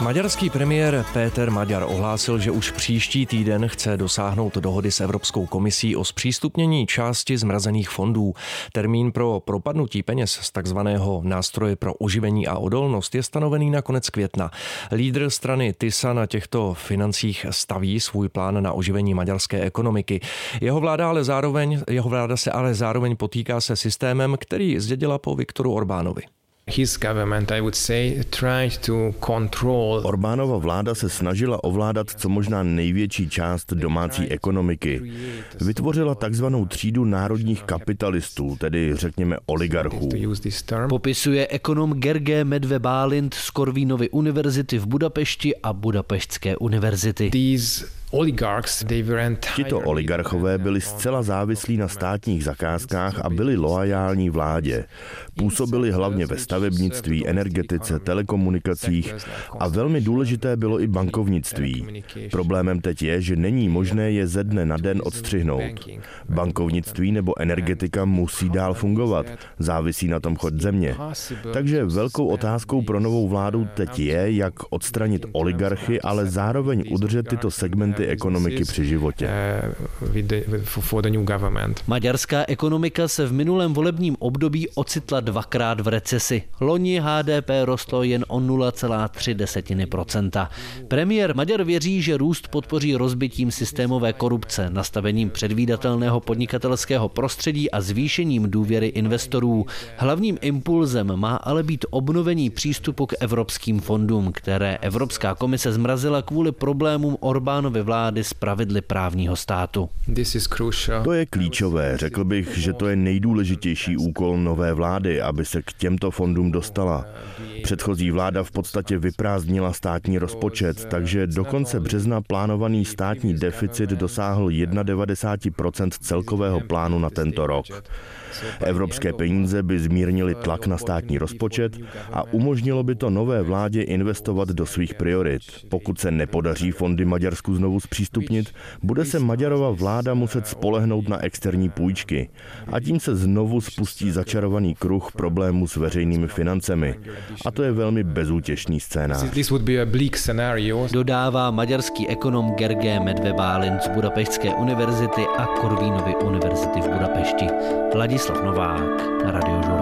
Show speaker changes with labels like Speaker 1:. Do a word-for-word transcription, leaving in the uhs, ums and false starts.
Speaker 1: Maďarský premiér Péter Maďar ohlásil, že už příští týden chce dosáhnout dohody s Evropskou komisí o zpřístupnění části zmrazených fondů. Termín pro propadnutí peněz z takzvaného nástroje pro oživení a odolnost je stanovený na konec května. Lídr strany TISA na těchto financích staví svůj plán na oživení maďarské ekonomiky. Jeho vláda, ale zároveň, jeho vláda se ale zároveň potýká se systémem, který zdědila po Viktoru Orbánovi.
Speaker 2: His government, I would say, tried to control.
Speaker 3: Orbánova vláda se snažila ovládat co možná největší část domácí ekonomiky. Vytvořila takzvanou třídu národních kapitalistů, tedy řekněme oligarchů.
Speaker 4: Popisuje ekonom Gergely Medve-Bálint z Corvinovy univerzity v Budapešti a Budapeštské univerzity.
Speaker 3: Tito oligarchové byli zcela závislí na státních zakázkách a byli loajální vládě. Působili hlavně ve stavebnictví, energetice, telekomunikacích a velmi důležité bylo i bankovnictví. Problémem teď je, že není možné je ze dne na den odstřihnout. Bankovnictví nebo energetika musí dál fungovat, závisí na tom chod země. Takže velkou otázkou pro novou vládu teď je, jak odstranit oligarchy, ale zároveň udržet tyto segmenty ekonomiky při životě.
Speaker 4: Maďarská ekonomika se v minulém volebním období ocitla dvakrát v recesi. Loni H D P rostlo jen o nula celá tři procenta. Premiér Maďar věří, že růst podpoří rozbitím systémové korupce, nastavením předvídatelného podnikatelského prostředí a zvýšením důvěry investorů. Hlavním impulzem má ale být obnovení přístupu k evropským fondům, které Evropská komise zmrazila kvůli problémům Orbánovy vlády s pravidly právního státu.
Speaker 3: To je klíčové. Řekl bych, že to je nejdůležitější úkol nové vlády, aby se k těmto fondům dostala. Předchozí vláda v podstatě vyprázdnila státní rozpočet, takže do konce března plánovaný státní deficit dosáhl devadesát jedna procent celkového plánu na tento rok. Evropské peníze by zmírnily tlak na státní rozpočet a umožnilo by to nové vládě investovat do svých priorit. Pokud se nepodaří fondy Maďarsku znovu zpřístupnit, bude se Maďarova vláda muset spolehnout na externí půjčky. A tím se znovu spustí začarovaný kruh problémů s veřejnými financemi. A to je velmi bezútěšný scénář.
Speaker 4: Dodává maďarský ekonom Gergely Medve-Bálint z Budapeštské univerzity a Corvinovy univerzity v Budapešti. Ladislav Novák, Radiožurnál.